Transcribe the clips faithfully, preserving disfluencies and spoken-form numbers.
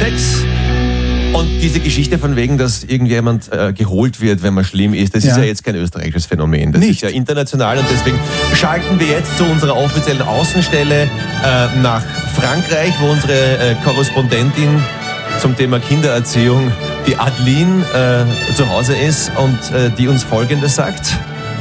sechs. Und diese Geschichte von wegen, dass irgendjemand äh, geholt wird, wenn man schlimm ist, das ja. ist ja jetzt kein österreichisches Phänomen. Das Nicht. ist ja international und deswegen schalten wir jetzt zu unserer offiziellen Außenstelle äh, nach Frankreich, wo unsere äh, Korrespondentin zum Thema Kindererziehung, die Adeline, äh, zu Hause ist und äh, die uns Folgendes sagt.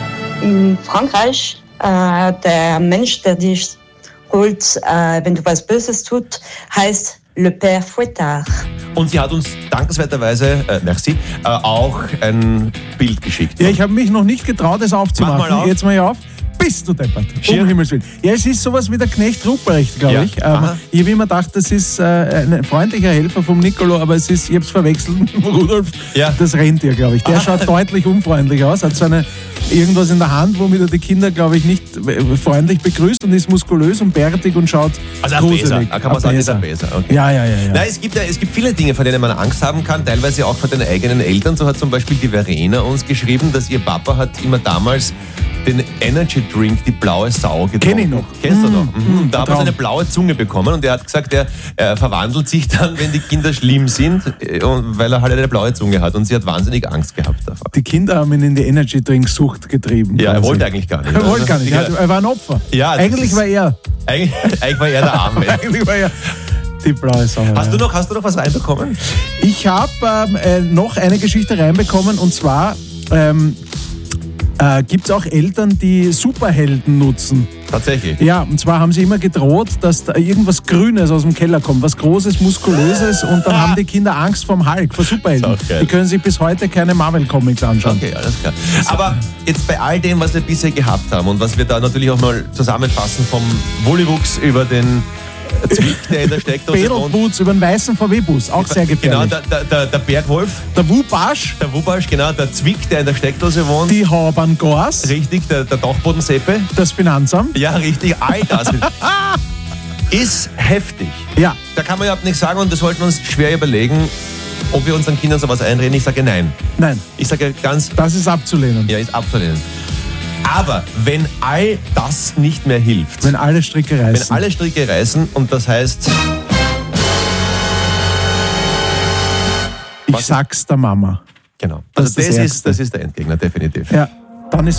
In Frankreich, äh, der Mensch, der dich holt, äh, wenn du was Böses tut, heißt Le Père Fouettard. Und sie hat uns dankenswerterweise, äh, merci, äh, auch ein Bild geschickt. Ja, ich habe mich noch nicht getraut, es aufzumachen. Mach mal auf. Jetzt mal hier auf. Bist du deppert. Um Himmels Willen. Ja, es ist sowas wie der Knecht Ruprecht, glaube ja. ich. Ähm, ich habe immer gedacht, das ist äh, ein freundlicher Helfer vom Nicolo, aber es ist, ich habe es verwechselt mit Rudolf, ja. das Rentier, glaube ich. Der Aha. schaut deutlich unfreundlich aus, hat so eine, irgendwas in der Hand, womit er die Kinder, glaube ich, nicht freundlich begrüßt und ist muskulös und bärtig und schaut also gruselig. Also kann man sagen, ist ein Bäser. Okay. Ja, ja, ja. ja. Nein, es gibt, es gibt viele Dinge, vor denen man Angst haben kann, teilweise auch vor den eigenen Eltern. So hat zum Beispiel die Verena uns geschrieben, dass ihr Papa hat immer damals den Energy Drink, die blaue Sau getrunken. Kenn ich noch. Kennst du noch? Mhm. Mhm. Da hat er eine blaue Zunge bekommen und er hat gesagt, er, er verwandelt sich dann, wenn die Kinder schlimm sind, weil er halt eine blaue Zunge hat und sie hat wahnsinnig Angst gehabt davor. Die Kinder haben ihn in die Energy Drink Sucht getrieben. Ja, er wollte eigentlich gar nicht. Er wollte gar nicht. Er, er war ein Opfer. Ja, eigentlich war er. Eigentlich, eigentlich war er der Arme. eigentlich war er die blaue Sau. Hast ja. du noch, hast du noch was reinbekommen? Ich habe ähm, äh, noch eine Geschichte reinbekommen und zwar ähm, Äh, gibt es auch Eltern, die Superhelden nutzen. Tatsächlich? Ja, und zwar haben sie immer gedroht, dass da irgendwas Grünes aus dem Keller kommt, was Großes, Muskulöses und dann haben die Kinder Angst vom Hulk, vor Superhelden. Die können sich bis heute keine Marvel-Comics anschauen. Okay, alles klar. Aber jetzt bei all dem, was wir bisher gehabt haben und was wir da natürlich auch mal zusammenfassen, vom Wulliwuchs über den Zwick, der in der Steckdose wohnt. Bedelboots über den weißen V W-Bus, auch sehr gefährlich. Genau, der, der, der Bergwolf. Der Wubasch. Der Wubasch, genau. Der Zwick, der in der Steckdose wohnt. Die Haubern-Gors. Richtig, der, der Dachbodenseppe. Das Finanzamt. Ja, richtig, all das ist heftig. Ja. Da kann man überhaupt nichts sagen und wir sollten uns schwer überlegen, ob wir unseren Kindern sowas einreden. Ich sage nein. Nein. Ich sage ganz... Das ist abzulehnen. Ja, ist abzulehnen. Aber wenn all das nicht mehr hilft, wenn alle Stricke reißen, wenn alle Stricke reißen und das heißt, ich sag's der Mama. Genau. Also das, das, ist, das ist der Endgegner, definitiv. Ja, dann ist